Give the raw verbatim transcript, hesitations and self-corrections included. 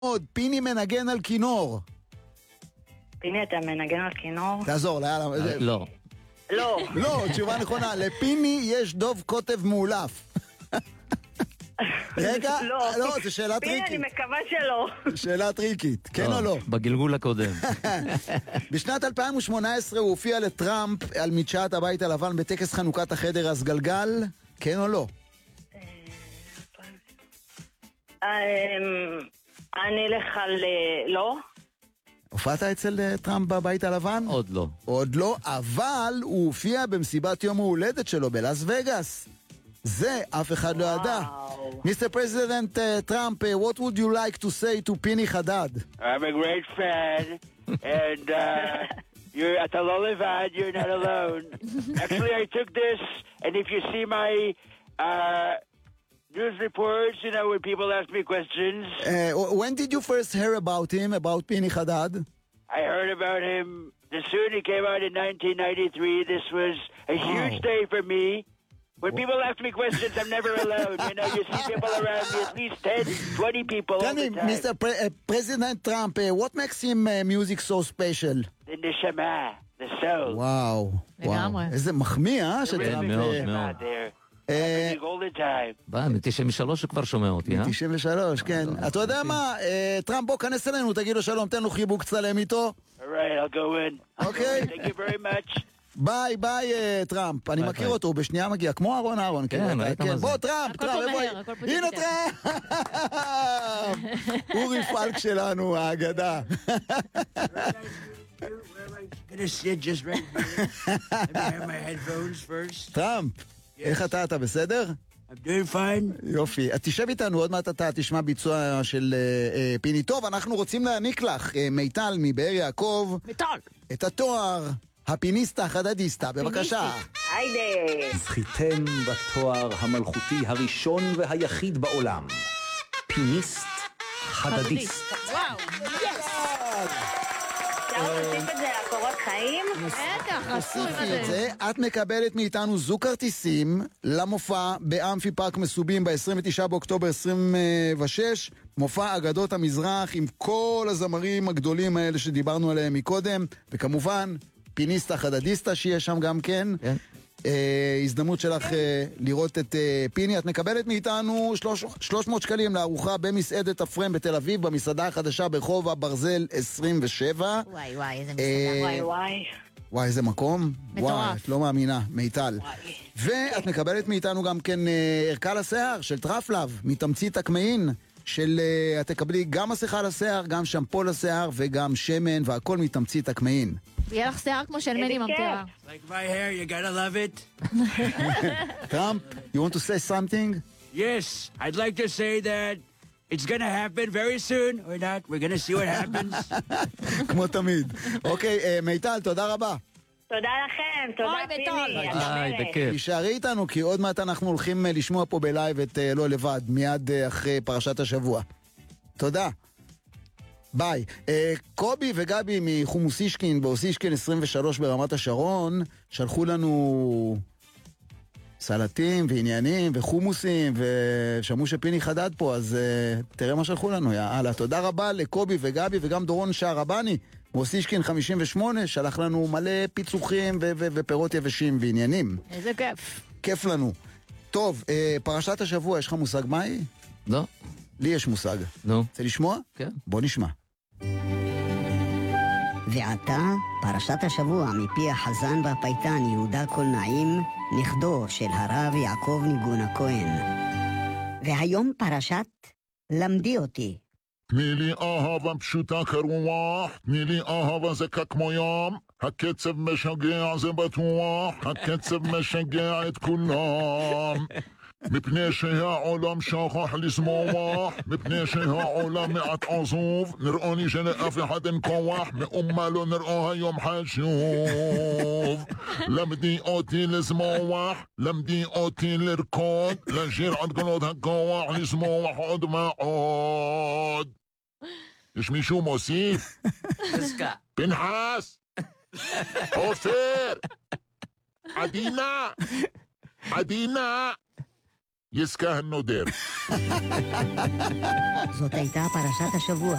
עוד, פיני מנגן על כינור. פיני, אתה מנגן על כינור? תעזור, לאללה. לא. לא. לא, תשובה נכונה. לפיני יש דוב קוטב מאולף. רגע, לא. לא, זו שאלה פיני, אני טריקית. מקווה שלא. שאלה טריקית, כן או לא? בגלגול הקודם. בשנת אלפיים ושמונה עשרה הוא הופיע לטראמפ על מדשאת הבית הלבן בטקס חנוכת החדר הסגלגל, כן או לא? אני אלך על לא. הופעת אצל טראמפ בבית הלבן? עוד לא. עוד לא, אבל הוא הופיע במסיבת יום ההולדת שלו בלאס וגאס. זה אף אחד לא ידע. מיסטר פרזידנט טראמפ, what would you like to say to פיני חדד? I'm a great fan, and uh, you're at the Lollivad, you're not alone. Actually, I took this, and if you see my uh, news reports, you know, when people ask me questions. Uh, when did you first hear about him, about פיני חדד? I heard about him the soon he came out in nineteen ninety-three. This was a huge Wow. day for me. When people ask me questions, I'm never alone. You know, you see people around me, at least ten, twenty people Tell all the me, time. Mister Pre- uh, President Trump, uh, what makes him uh, music so special? The neshama, the soul. וואו, לגמרי. וואו. איזה מחמיא, אה? שאתה... Rhythm מאוד, is מאוד. out there. אה, Happening all the time. בא, מ-תשעים ושלוש הוא כבר שומע אותי, אה? תשעים ושלוש, כן. אתה יודע מה? אה, טראמפ, בוא כנס אלינו, תגיד לו שלום, תן לו חיבוק, צלם איתו. All right, I'll go in. Okay. Thank you very much. ביי, ביי, אה, טראמפ. אני ביי, מכיר ביי. אותו, הוא בשנייה מגיע, כמו אהרון אהרון. כן, כאילו, ראית כן. מה זה. בוא, טראמפ, הכל טראמפ, פה איפה מהר, היא? הכל פה הנה דיגיטל. טראמפ! אורי פלק שלנו, האגדה. Gonna sit just right here. Let me have my headphones first. טראמפ, איך אתה, אתה בסדר? I'm doing fine. יופי. אז תשב איתנו, עוד מעט אתה תשמע ביצוע של אה, אה, פיני. טוב, אנחנו רוצים להעניק לך, אה, מיטל מבאר יעקב, מיטל. את התואר הפיניסטה החדדיסטה. בבקשה. היידה. זכיתם בתואר המלכותי הראשון והיחיד בעולם, פיניסט חדדיסט. וואו. אפשר להוסיף את זה לקורות חיים? בטח, עשוי תוסיפי את בזה. זה. את מקבלת מאיתנו זוג כרטיסים למופע באמפי פארק מסובים ב-עשרים ותשעה באוקטובר עשרים ושש, מופע אגדות המזרח עם כל הזמרים הגדולים האלה שדיברנו עליהם מקודם, וכמובן פיניסטה חדדיסטה שיש שם גם כן. כן. אה, הזדמנות שלך אה, לראות את אה, פיני. את מקבלת מאיתנו שלוש- שלוש מאות שקלים לארוחה במסעדת הפרם בתל אביב, במסעדה החדשה ברחוב הברזל עשרים ושבע. וואי וואי, איזה אה, מסעדה. וואי וואי. וואי, איזה מקום. מטורף. וואי, את לא מאמינה, מיטל. ואת מקבלת מאיתנו גם כן אה, ערכה לשיער של טרפלב, מתמצית הקמעין, של, אה, את תקבלי גם מסכה לשיער, גם שמפו לשיער וגם שמן, והכל מתמצית הקמעין. יהיה לך שיער כמו של מני איזה ממטרה. Like my hair, you gotta love it. טראמפ, you want to say something? Yes, I'd like to say that it's gonna happen very soon, or not. We're gonna see what happens. כמו תמיד. אוקיי, אה, מיטל, תודה רבה. תודה לכם, תודה אוי, פיני. ביטול. את ביי, אומרת. בכיף. תישארי איתנו, כי עוד מעט אנחנו הולכים אה, לשמוע פה בלייב את אה, לא לבד, מיד אה, אחרי פרשת השבוע. תודה. ביי. אה, קובי וגבי מחומוסישקין באוסישקין עשרים ושלוש ברמת השרון שלחו לנו סלטים ועניינים וחומוסים, ושמעו שפיני חדד פה, אז אה, תראה מה שלחו לנו. יאללה, תודה רבה לקובי וגבי וגם דורון שערבני מאוסישקין חמישים ושמונה, שלח לנו מלא פיצוחים ו- ו- ופירות יבשים ועניינים. איזה כיף. כיף לנו. טוב, אה, פרשת השבוע, יש לך מושג מה היא? לא? לי יש מושג. נו. רוצה לשמוע? כן. בוא נשמע. ועתה, פרשת השבוע מפי החזן והפייטן יהודה קולנעים, נכדו של הרב יעקב ניגון הכהן. והיום פרשת למדי אותי. תני לי אהבה פשוטה כרוח, תני לי אהבה זה כמו ים, הקצב משגע זה בטוח, הקצב משגע את כולם. מפני שהעולם שכח לשמוח, מפני שהעולם מעט עזוב, נראה לי שלאף אחד אין כוח, מאומה לא נראה היום חשוב. למדי אותי לשמוח, למדי אותי לרקוד, לשיר עד גלות הכוח, לשמוח עוד ועוד. יש מישהו מוסיף? חזקה. פנחס! עופר! עדינה! עדינה! יסכה הנודר. זאת הייתה פרשת השבוע